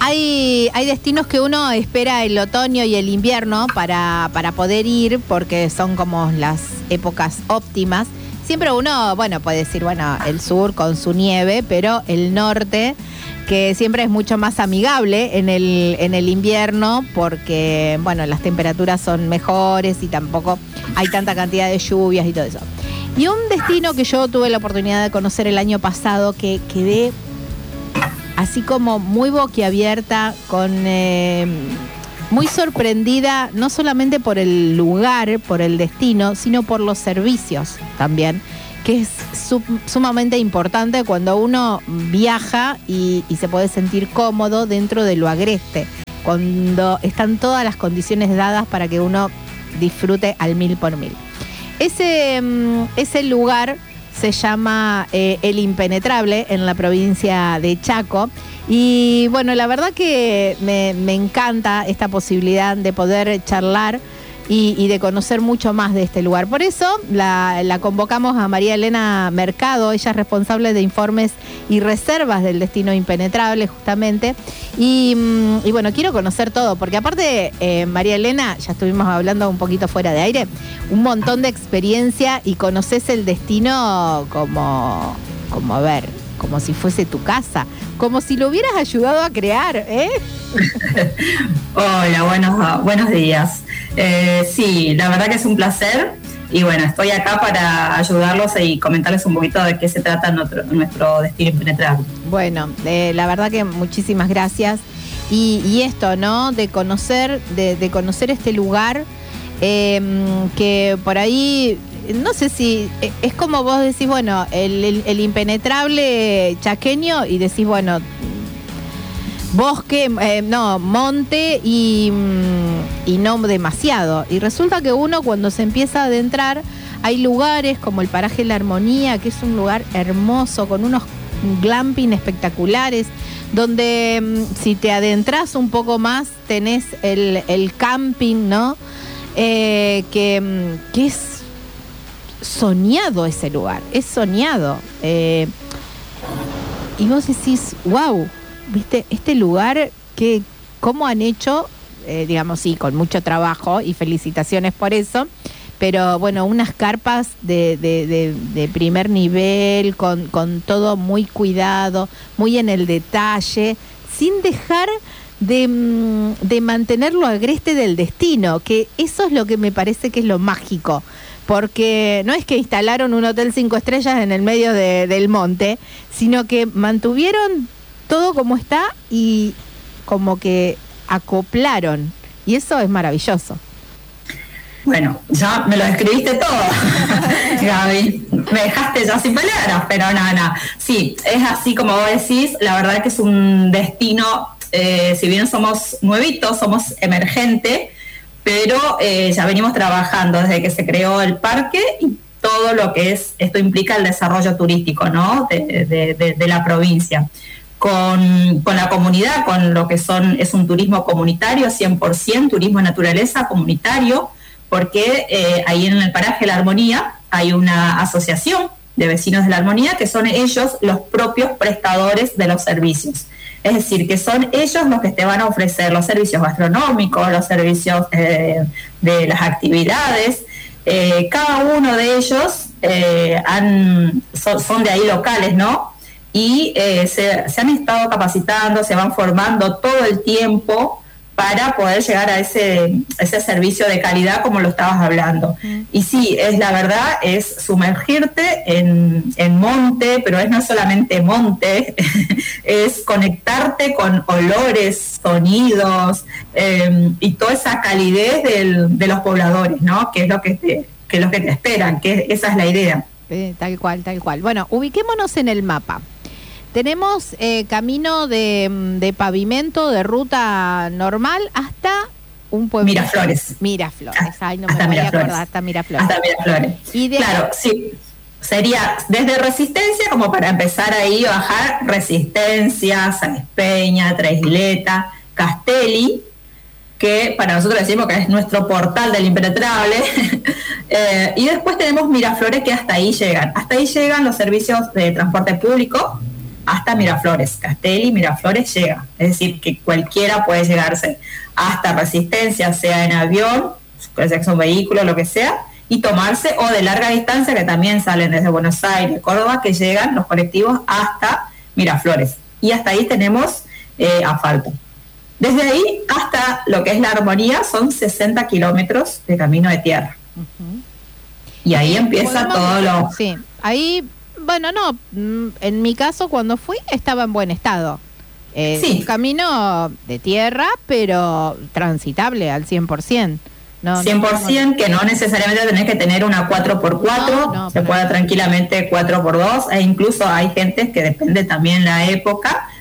Hay destinos que uno espera el otoño y el invierno para poder ir, porque son como las épocas óptimas. Siempre uno, bueno, puede decir, bueno, el sur con su nieve, pero el norte, que siempre es mucho más amigable en el invierno, porque, bueno, las temperaturas son mejores y tampoco hay tanta cantidad de lluvias y todo eso. Y un destino que yo tuve la oportunidad de conocer el año pasado, que quedé así como muy boquiabierta, muy sorprendida, no solamente por el lugar, por el destino, sino por los servicios también, que es sumamente importante cuando uno viaja y se puede sentir cómodo dentro de lo agreste, cuando están todas las condiciones dadas para que uno disfrute al 1000%. Ese lugar se llama El Impenetrable, en la provincia de Chaco. Y bueno, la verdad que me encanta esta posibilidad de poder charlar y de conocer mucho más de este lugar. Por eso la convocamos a María Elena Mercado. Ella es responsable de informes y reservas del Destino Impenetrable, justamente. Y bueno, quiero conocer todo, porque aparte, María Elena, ya estuvimos hablando un poquito fuera de aire, un montón de experiencia, y conoces el destino como a ver, como si fuese tu casa, como si lo hubieras ayudado a crear, ¿eh? Hola, buenos días. Sí, la verdad que es un placer, y bueno, estoy acá para ayudarlos y comentarles un poquito de qué se trata nuestro Destino Impenetrable. Bueno, la verdad que muchísimas gracias. Y esto, ¿no? De conocer este lugar, que por ahí, no sé si es como vos decís, bueno, el impenetrable chaqueño, y decís, bueno, bosque, monte y no demasiado. Y resulta que uno, cuando se empieza a adentrar, hay lugares como el paraje La Armonía, que es un lugar hermoso, con unos glamping espectaculares, donde si te adentras un poco más, tenés el camping, ¿no? Que es soñado ese lugar, es soñado. Y vos decís, wow, ¿viste? Este lugar, ¿cómo han hecho? Digamos, sí, con mucho trabajo, y felicitaciones por eso, pero bueno, unas carpas de primer nivel, con todo muy cuidado, muy en el detalle, sin dejar de mantener lo agreste del destino, que eso es lo que me parece que es lo mágico, porque no es que instalaron un hotel 5 estrellas en el medio del monte, sino que mantuvieron todo como está y como que acoplaron, y eso es maravilloso. Bueno, ya me lo describiste todo, Gaby. Me dejaste ya sin palabras, pero nada. Sí, es así como vos decís. La verdad que es un destino, si bien somos nuevitos, somos emergente, pero ya venimos trabajando desde que se creó el parque, y todo lo que esto implica el desarrollo turístico, ¿no? de la provincia. Con la comunidad, con lo que es un turismo comunitario, 100%, turismo de naturaleza comunitario, porque ahí en el paraje La Armonía hay una asociación de vecinos de La Armonía, que son ellos los propios prestadores de los servicios. Es decir, que son ellos los que te van a ofrecer los servicios gastronómicos, los servicios de las actividades. Cada uno de ellos son de ahí locales, ¿no? Y se han estado capacitando, se van formando todo el tiempo para poder llegar a ese servicio de calidad, como lo estabas hablando. Y sí, la verdad es sumergirte en monte, pero no solamente monte, es conectarte con olores, sonidos, y toda esa calidez de los pobladores, ¿no? Que es lo que te esperan, que esa es la idea. Tal cual. Bueno, ubiquémonos en el mapa. Tenemos camino de pavimento, de ruta normal, hasta un pueblo. Miraflores. Ay, no me voy a acordar, hasta Miraflores. Claro, sí. Sería desde Resistencia, como para empezar ahí, bajar Resistencia, San Peña, Tres Isleta, Castelli, que para nosotros decimos que es nuestro portal del impenetrable. Y después tenemos Miraflores, que hasta ahí llegan. Hasta ahí llegan los servicios de transporte público, hasta Miraflores. Castelli, Miraflores llega. Es decir, que cualquiera puede llegarse hasta Resistencia, sea en avión, puede ser que sea un vehículo, lo que sea, y tomarse, o de larga distancia, que también salen desde Buenos Aires, Córdoba, que llegan los colectivos hasta Miraflores. Y hasta ahí tenemos asfalto. Desde ahí hasta lo que es La Armonía son 60 kilómetros de camino de tierra. Uh-huh. Y ahí empieza todo lo... Sí, ahí, bueno, no, en mi caso cuando fui estaba en buen estado. Sí. Un camino de tierra, pero transitable al 100%. No, 100%, que no necesariamente tenés que tener una 4x4, se puede tranquilamente 4x2, e incluso hay gente que depende también la época,